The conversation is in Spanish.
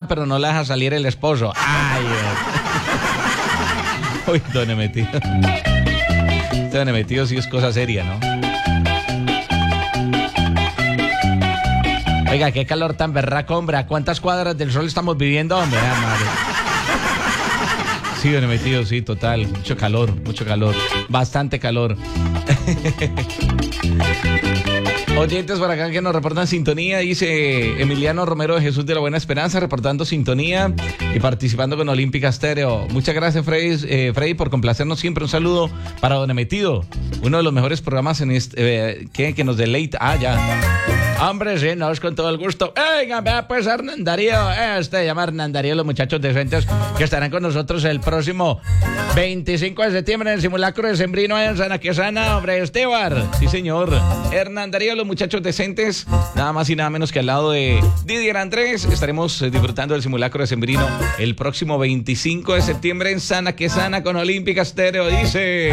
pero no la deja salir el esposo. Ay, uy, don Emetido. Don Emetido sí es cosa seria, ¿no? Oiga, qué calor tan berraco, hombre. ¿A cuántas cuadras del sol estamos viviendo, hombre? Madre. Sí, don Emetido, sí, total. Mucho calor. Bastante calor. Oyentes por acá que nos reportan sintonía, dice Emiliano Romero de Jesús de la Buena Esperanza, reportando sintonía y participando con Olímpica Estéreo. Muchas gracias, Freddy, por complacernos siempre. Un saludo para don Emetido, uno de los mejores programas en este, que nos deleita. Ah, ya. Hombre, sí, no, es con todo el gusto. Venga, vea pues Hernán Darío, llama Hernán Darío, los muchachos decentes que estarán con nosotros el próximo 25 de septiembre en el simulacro de Sembrino en Sanaquesana, hombre, Esteban. Sí, señor. Hernán Darío, los muchachos decentes, nada más y nada menos que al lado de Didier Andrés. Estaremos disfrutando del simulacro de Sembrino el próximo 25 de septiembre en Sanaquesana con Olímpica Estéreo, dice...